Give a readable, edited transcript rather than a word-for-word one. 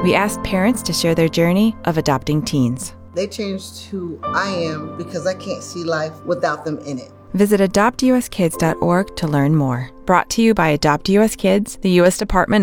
We asked parents to share their journey of adopting teens. They changed who I am because I can't see life without them in it. Visit adoptuskids.org to learn more. Brought to you by Adopt US Kids, the U.S. Department